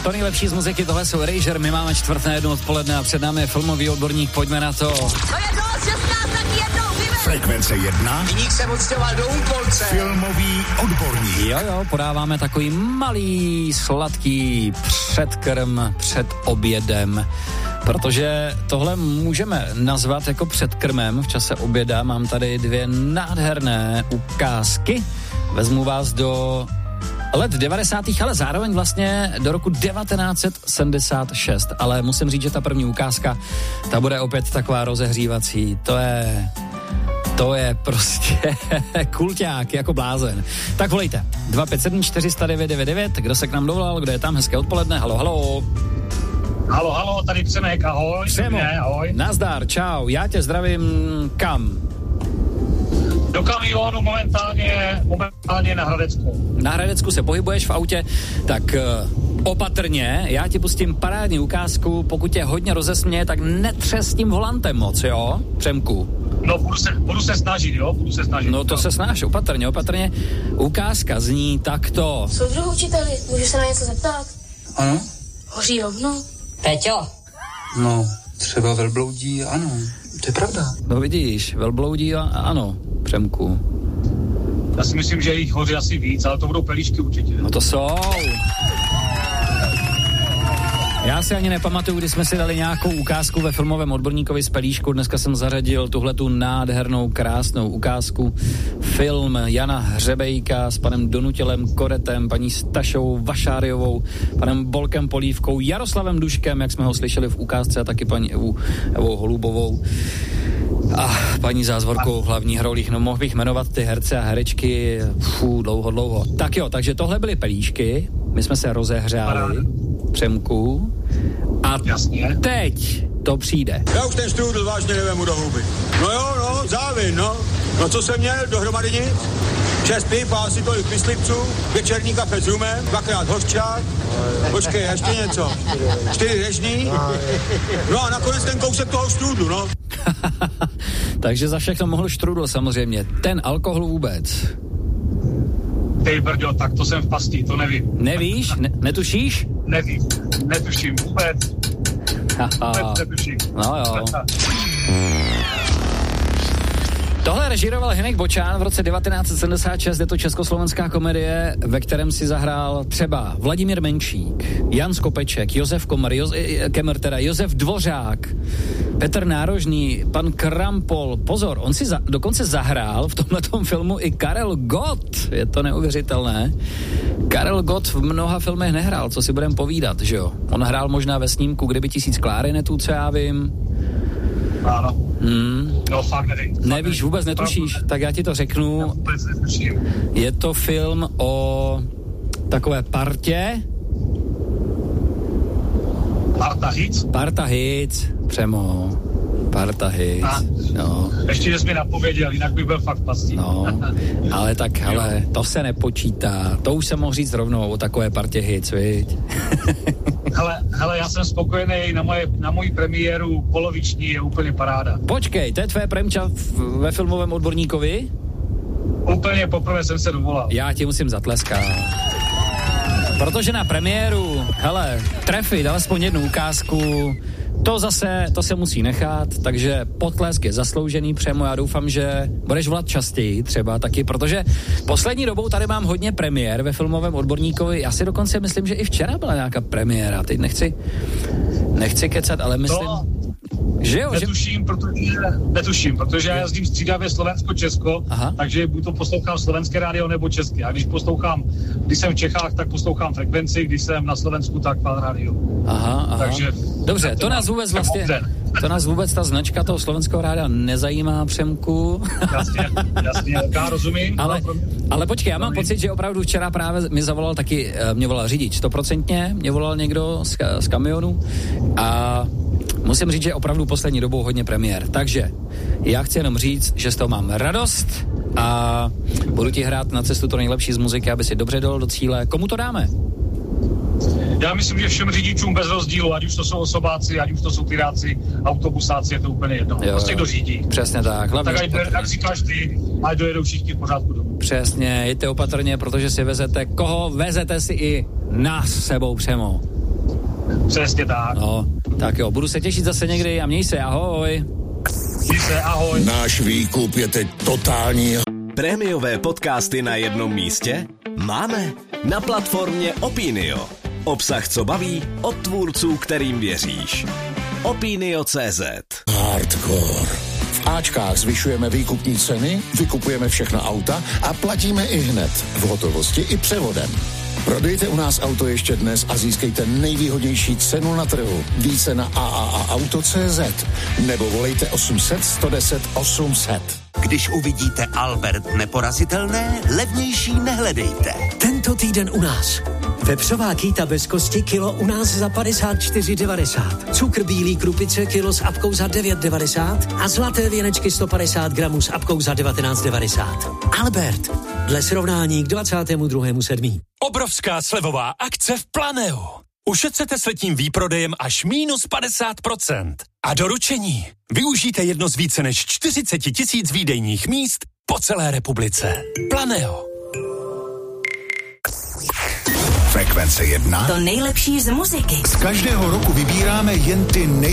to nejlepší z muziky, tohle jsou Erasure, my máme 1:45 odpoledne a před námi je filmový odborník, pojďme na to. To je dost, 16 taky jednou, Frekvence 1. Viník se odstěhoval do Úpolce. Filmový odborník. Jo, podáváme takový malý, sladký předkrm před obědem, protože tohle můžeme nazvat jako předkrmem v čase oběda. Mám tady 2 nádherné ukázky. Vezmu vás do let 90. ale zároveň vlastně do roku 1976. Ale musím říct, že ta první ukázka, ta bude opět taková rozehřívací. To je prostě kulťák, jako blázen. Tak volejte. 257 409 99. Kdo se k nám dovolal, kdo je tam, hezké odpoledne. Halo. Halo, tady Přemek, ahoj. Přemo, ahoj. nazdar, čau, já tě zdravím kam? Do kamionu momentálně na Hradecku. Na Hradecku se pohybuješ v autě, tak opatrně, já ti pustím parádní ukázku, pokud tě hodně rozesměje, tak netřes tím volantem moc, jo, Přemku? No, budu se snažit, jo, No to se snaž, opatrně. Ukázka zní takto. Soudruhu učiteli, můžu se na něco zeptat? Ano? Hoří hovno? Peťo. No, třeba velbloudí, ano, to je pravda. No vidíš, velbloudí, ano, Přemku. Já si myslím, že jich hoří asi víc, ale to budou pelíšky určitě. No to jsou. Já si ani nepamatuju, kdy jsme si dali nějakou ukázku ve filmovém odborníkovi z pelíšku. Dneska jsem zařadil tuhletu nádhernou, krásnou ukázku. Film Jana Hřebejka s panem Donutělem Koretem, paní Stašou Vašáriovou, panem Bolkem Polívkou, Jaroslavem Duškem, jak jsme ho slyšeli v ukázce, a taky paní Evou Holubovou a paní Zázvorkou v hlavních rolích. No mohl bych jmenovat ty herce a herečky dlouho. Tak jo, takže tohle byly pelíšky, my jsme se rozehřáli, Přemku, a jasně. Teď to přijde. Já už ten štrůdl vážně nevemu do huby. No, závin, no. No co jsem měl, dohromady nic? 6 piv a asi tolik myslivců, večerní kafe s rumem, 2krát hořčák, počkej, ještě něco, 4 řežní, no a nakonec ten kousek toho štrůdlu, no. Takže za všechno mohl štrůdl samozřejmě, ten alkohol vůbec. Tej brďo, tak to jsem v pasti, to nevím. Nevíš? Netušíš? Nevím, netuším vůbec. Netuším. No jo. Tohle režíroval Hynek Bočán v roce 1976, je to československá komedie, ve kterém si zahrál třeba Vladimír Menšík, Jan Skopeček, Josef Kemr, Josef Dvořák, Petr Nárožný, pan Krampol, pozor, on si dokonce zahrál v tomhletom filmu i Karel Gott, je to neuvěřitelné. Karel Gott v mnoha filmech nehrál, co si budem povídat, že jo? On hrál možná ve snímku Kdyby 1000 klarinetů, co já vím. Ano. No fakt nevím. Nevíš, vůbec netušíš, tak já ti to řeknu. Já vůbec netuším. Je to film o takové partě. Parta Hits, Přemo. Parta Hits, no. Ještě, že jsi mi napověděl, jinak by byl fakt pastí. No, ale tak, hele, to se nepočítá. To už jsem mohl říct rovnou o takové partě Hits, viď? Hele, já jsem spokojený na moji premiéru, poloviční je úplně paráda. Počkej, to je tvoje premiéra ve filmovém odborníkovi? Úplně poprvé jsem se dovolal. Já ti musím zatleskat. Protože na premiéru, hele, trefit alespoň jednu ukázku, to se musí nechat, takže potlesk je zasloužený, Přemo, já doufám, že budeš volat častěji třeba taky, protože poslední dobou tady mám hodně premiér ve filmovém odborníkovi, já si dokonce myslím, že i včera byla nějaká premiéra, teď nechci kecat, ale myslím... Že jo, Netuším, protože já jezdím střídavě Slovensko-Česko, takže buď to poslouchám slovenské rádio nebo české. A když jsem v Čechách, tak poslouchám frekvenci, když jsem na Slovensku, tak pan rádio. Aha. Takže dobře, to nás vůbec ta značka toho slovenského rádia nezajímá, Přemku. Jasně, já rozumím. Ale počkej, já mám pocit, že opravdu včera právě mi zavolal taky, mě volal řidič 100%, mě volal někdo z kamionu a musím říct, že opravdu poslední dobou hodně premiér. Takže já chci jenom říct, že z toho mám radost a budu ti hrát na cestu to nejlepší z muziky, aby si dobře dal do cíle. Komu to dáme? Já myslím, že všem řidičům bez rozdílu, ať už to jsou osobáci, ať už to jsou tyráci, autobusáci, je to úplně jedno. Jo, prostě kdo řídí. Přesně tak. Hlavně tak jak říkáš ty, ať dojedou všichni v pořádku domů. Přesně, jděte opatrně, protože si vezete, koho vezete si i nás s sebou, Přemo. Přesně tak. No, tak jo, budu se těšit zase někdy a měj se, ahoj. Měj se, ahoj. Náš výkup je teď totální. Prémiové podcasty na jednom místě? Máme na platformě Opinio. Obsah, co baví, od tvůrců, kterým věříš. Opinio.cz. Hardcore. V Ačkách zvyšujeme výkupní ceny, vykupujeme všechna auta a platíme i hned, v hotovosti i převodem. Prodejte u nás auto ještě dnes a získejte nejvýhodnější cenu na trhu. Více na AAAauto.cz nebo volejte 800 110 800. Když uvidíte Albert neporazitelné, levnější nehledejte. Tento týden u nás. Vepřová kýta bez kosti kilo u nás za 54,90. Cukr bílý krupice kilo s apkou za 9,90 a zlaté věnečky 150 gramů s apkou za 19,90. Albert, dle srovnání k 22.7. Obrovská slevová akce v Planeu. Ušetřete s letním výprodejem až -50%. A doručení. Využijte jedno z více než 40 000 výdejních míst po celé republice. Planeo. Frekvence 1. To nejlepší z muziky. Z každého roku vybíráme jen ty